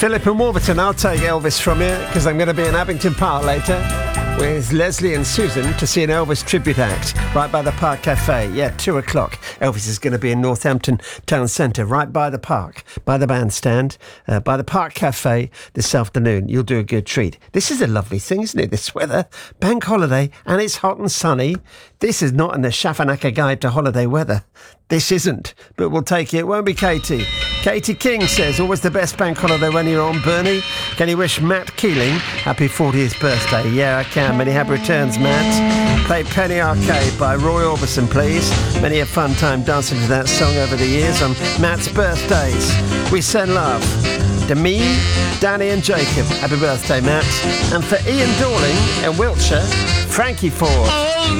Philip and Warburton, I'll take Elvis from you because I'm going to be in Abington Park later with Leslie and Susan to see an Elvis tribute act right by the Park Cafe. Yeah, 2 o'clock. Elvis is going to be in Northampton Town Centre, right by the park, by the bandstand, by the Park Cafe this afternoon. You'll do a good treat. This is a lovely thing, isn't it? This weather, bank holiday, and it's hot and sunny. This is not in the Shafanaka Guide to Holiday Weather. This isn't, but we'll take it. It won't be Katie. Katie King says, always the best bank holiday when you're on. Bernie, can you wish Matt Keeling happy 40th birthday? Yeah, I can. Many happy returns, Matt. Play Penny Arcade by Roy Orbison, please. Many a fun time dancing to that song over the years on Matt's birthdays. We send love to me, Danny and Jacob. Happy birthday, Matt. And for Ian Dorling in Wiltshire, Frankie Ford.